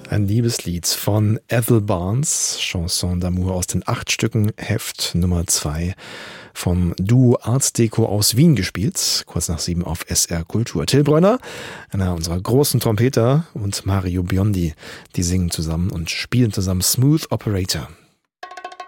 Ein Liebeslied von Ethel Barnes, Chanson d'amour aus den 8 Stücken, Heft Nummer 2 vom Duo Ars Deco aus Wien gespielt, kurz nach 7 auf SR Kultur. Till Brönner, einer unserer großen Trompeter, und Mario Biondi, die singen zusammen und spielen zusammen Smooth Operator.